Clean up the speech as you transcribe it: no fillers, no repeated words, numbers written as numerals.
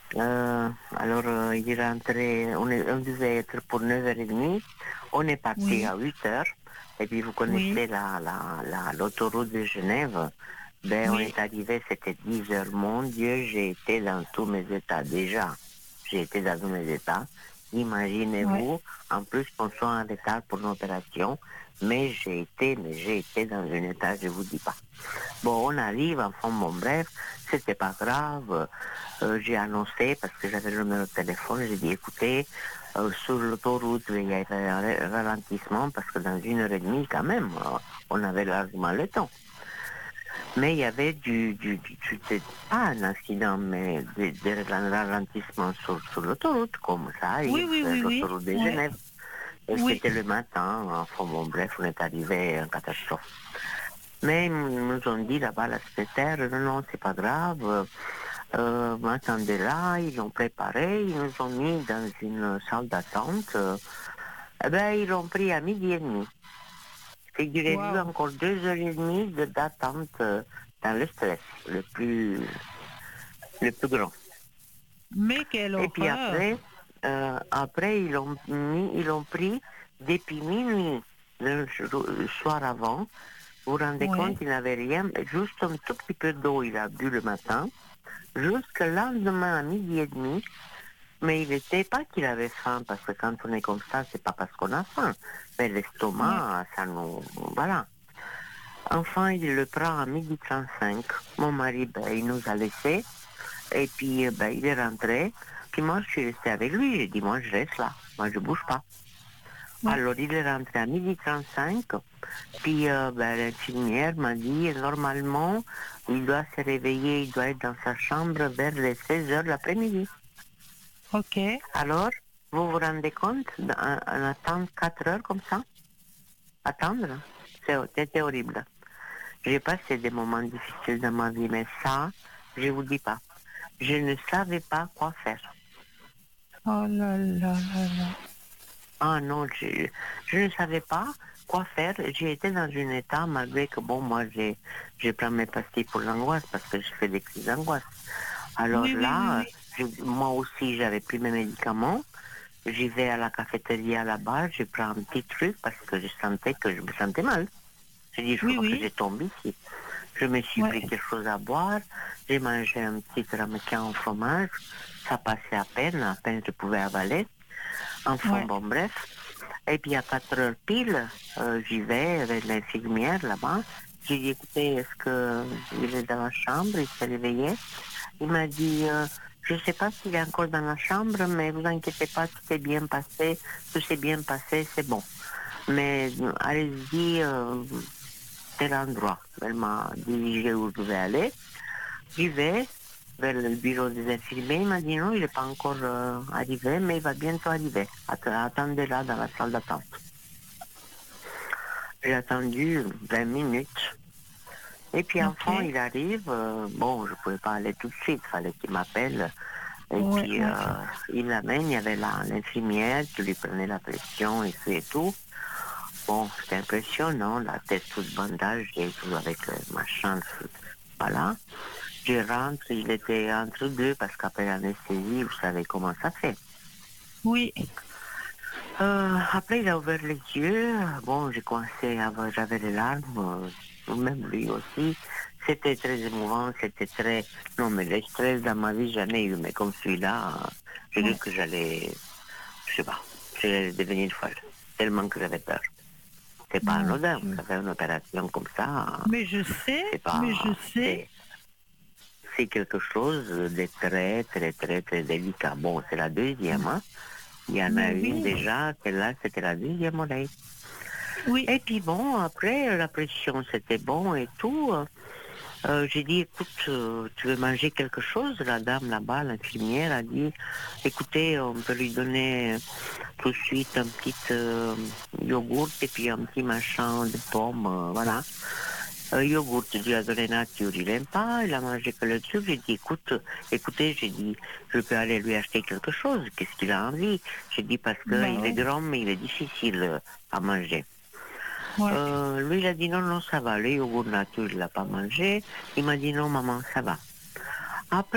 Il est rentré, on devait être pour 9h30. On est parti Oui, à 8h. Et puis, vous oui, connaissez l'autoroute de Genève. Ben, on oui. est arrivé, c'était 10h. Mon Dieu, j'ai été dans tous mes états déjà. J'ai été dans tous mes états. Ouais. Imaginez-vous, en plus qu'on soit en retard pour une opération, mais j'ai été dans un état, je vous dis pas. Bon, on arrive, enfin, bon, bref, c'était pas grave. J'ai annoncé, parce que j'avais le numéro de téléphone, j'ai dit, écoutez, sur l'autoroute, il y avait un ralentissement, parce que dans 1h30, quand même, on avait largement le temps. Mais il y avait c'était pas un accident, mais un ralentissement sur l'autoroute, comme ça Oui, arrive, oui, c'est oui, oui. l'autoroute de Ouais. Genève. Et Oui. c'était le matin, enfin bon, bref, on est arrivé en catastrophe. Mais ils nous ont dit là-bas, la secrétaire, non, non, c'est pas grave, attendez là, ils l'ont préparé, ils nous ont mis dans une salle d'attente. Eh ben, ils l'ont pris à 12h30. Figurez-vous, Waouh. encore 2h30 d'attente dans le stress, le plus grand. Mais quelle Et puis horreur. après ils l'ont pris depuis minuit, le soir avant. Vous vous rendez compte, Ouais. il n'avait rien, juste un tout petit peu d'eau il a bu le matin, jusqu'au lendemain à 12h30, mais il n'était pas qu'il avait faim, parce que quand on est comme ça, c'est pas parce qu'on a faim, mais Ouais. l'estomac, ça nous... Voilà. Enfin, il le prend à 12h35. Mon mari, ben, il nous a laissés. Et puis, ben, il est rentré. Puis moi, je suis restée avec lui. J'ai dit, moi, je reste là. Moi, je bouge pas. Ouais. Alors, il est rentré à 12h35. Puis, ben, l'infirmière m'a dit, normalement, il doit se réveiller, il doit être dans sa chambre vers les 16h l'après-midi. Ok. Alors, vous vous rendez compte, en attendre 4 heures comme ça? Attendre? C'était horrible. J'ai passé des moments difficiles dans ma vie, mais ça, je vous dis pas. Je ne savais pas quoi faire. Oh là là là là. Ah non, je ne savais pas quoi faire. J'ai été dans un état, malgré que bon, moi, je prends mes pastilles pour l'angoisse parce que je fais des crises d'angoisse. Alors Oui, oui, oui, là, oui. moi aussi, j'avais pris mes médicaments. J'y vais à la cafétéria là-bas, je prends un petit truc parce que je sentais que je me sentais mal. J'ai dit, il faut Oui, pas que oui. je tombe ici. Je me suis pris Ouais. quelque chose à boire. J'ai mangé un petit ramequin au fromage. Ça passait à peine je pouvais avaler. Enfin, Ouais. bon, bref. Et puis à 4 heures pile, j'y vais avec l'infirmière là-bas. J'ai dit, écoutez, est-ce que il est dans la chambre, il s'est réveillé? Il m'a dit, je ne sais pas s'il est encore dans la chambre, mais vous inquiétez pas, tout est bien passé, tout s'est bien passé, c'est bon. Mais allez-y, tel endroit. Elle m'a dirigé où je devais aller. J'y vais vers le bureau des infirmiers. Il m'a dit non, il n'est pas encore arrivé, mais il va bientôt arriver. Attendez là dans la salle d'attente. J'ai attendu 20 minutes. Et puis enfin, Ok. il arrive. Bon, je ne pouvais pas aller tout de suite, il fallait qu'il m'appelle. Et Ouais, puis, ouais. il l'amène, il y avait l'infirmière qui lui prenait la pression et tout et tout. Bon, c'était impressionnant, la tête toute bandage et tout avec le machin, voilà. Je rentre, il était entre deux parce qu'après l'anesthésie, vous savez comment ça fait. Oui. Après, il a ouvert les yeux. Bon, j'ai commencé à j'avais les larmes, même lui aussi. C'était très émouvant, c'était très... Non, mais le stress dans ma vie, j'en ai eu, mais comme celui-là, j'ai cru Ouais. que je sais pas, j'allais devenir folle, tellement que j'avais peur. C'est pas Mon anodin, vous Dieu. savez, une opération comme ça, Mais je sais, c'est mais je pas... sais. C'est quelque chose de très, très, très, très délicat. Bon, c'est la deuxième, hein. Il y en a Mais une oui. déjà, celle-là, c'était la deuxième oreille. Oui. Et puis bon, après, la pression, c'était bon et tout. J'ai dit, écoute, tu veux manger quelque chose? La dame là-bas, l'infirmière, a dit, écoutez, on peut lui donner tout de suite un petit yogourt et puis un petit machin de pomme, voilà. Yogourt, je lui ai donné nature, il n'aime pas, il a mangé que le truc. J'ai dit, écoutez, j'ai dit, je peux aller lui acheter quelque chose, qu'est-ce qu'il a envie? J'ai dit, parce Bah qu'il est ouais. grand, mais il est difficile à manger. Ouais. Lui, il a dit, non, non, ça va, le yogourt nature, il l'a pas mangé. Il m'a dit, non, maman, ça va. Après,